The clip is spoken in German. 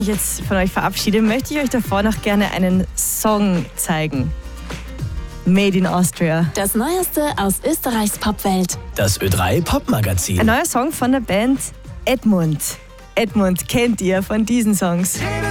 jetzt von euch verabschiede, möchte ich euch davor noch gerne einen Song zeigen. Made in Austria. Das Neueste aus Österreichs Popwelt. Das Ö3 Popmagazin. Ein neuer Song von der Band Edmund. Edmund kennt ihr von diesen Songs.